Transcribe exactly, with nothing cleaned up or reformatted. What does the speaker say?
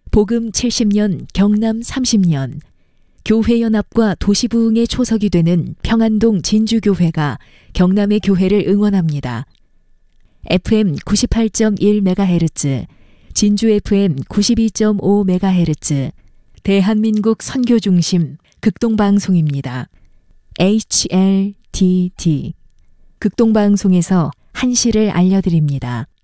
복음 칠십 년, 경남 삼십 년, 교회연합과 도시부흥의 초석이 되는 평안동 진주교회가 경남의 교회를 응원합니다. 에프엠 구십팔 점 일 메가헤르츠, 진주 에프엠 구십이 점 오 메가헤르츠, 대한민국 선교중심 극동방송입니다. 에이치엘디디 극동방송에서 한시를 알려드립니다.